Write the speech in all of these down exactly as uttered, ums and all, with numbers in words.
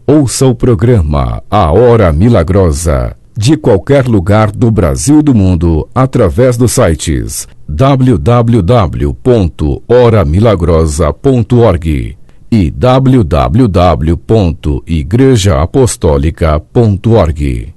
Ouça o programa A Hora Milagrosa, de qualquer lugar do Brasil e do mundo, através dos sites w w w ponto hora milagrosa ponto org e w w w ponto igreja apostólica ponto org.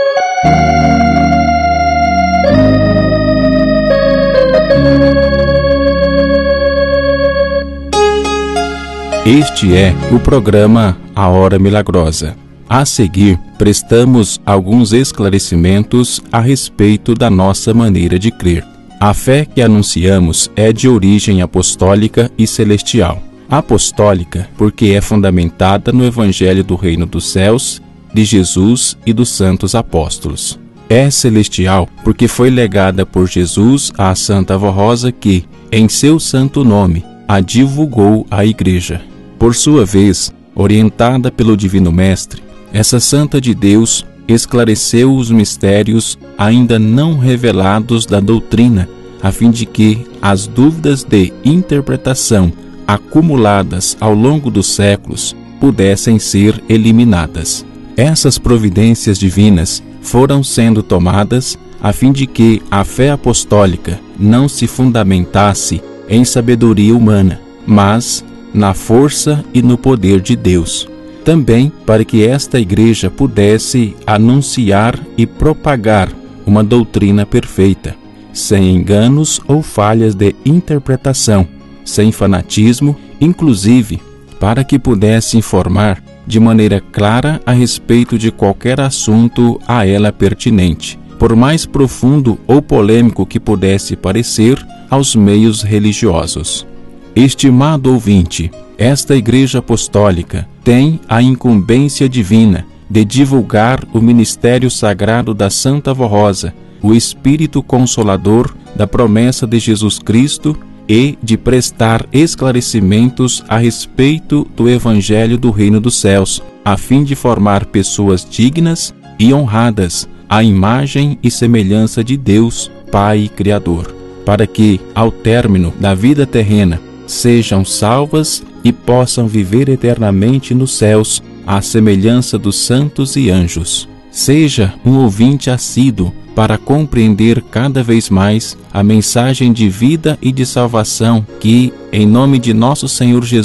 Este é o programa A Hora Milagrosa. A seguir, prestamos alguns esclarecimentos a respeito da nossa maneira de crer. A fé que anunciamos é de origem apostólica e celestial. Apostólica, porque é fundamentada no Evangelho do Reino dos Céus, de Jesus e dos santos apóstolos. É celestial, porque foi legada por Jesus à Santa Avó Rosa que, em seu santo nome, a divulgou à Igreja. Por sua vez, orientada pelo Divino Mestre, essa Santa de Deus esclareceu os mistérios ainda não revelados da doutrina, a fim de que as dúvidas de interpretação acumuladas ao longo dos séculos pudessem ser eliminadas. Essas providências divinas foram sendo tomadas a fim de que a fé apostólica não se fundamentasse em sabedoria humana, mas na força e no poder de Deus. Também para que esta Igreja pudesse anunciar e propagar uma doutrina perfeita, sem enganos ou falhas de interpretação, sem fanatismo, inclusive para que pudesse informar de maneira clara a respeito de qualquer assunto a ela pertinente, por mais profundo ou polêmico que pudesse parecer aos meios religiosos. Estimado ouvinte, esta Igreja Apostólica tem a incumbência divina de divulgar o ministério sagrado da Santa Avó Rosa, o Espírito Consolador da promessa de Jesus Cristo e de prestar esclarecimentos a respeito do Evangelho do Reino dos Céus, a fim de formar pessoas dignas e honradas à imagem e semelhança de Deus, Pai Criador, para que, ao término da vida terrena, sejam salvas e possam viver eternamente nos céus, à semelhança dos santos e anjos. Seja um ouvinte assíduo para compreender cada vez mais a mensagem de vida e de salvação que, em nome de nosso Senhor Jesus,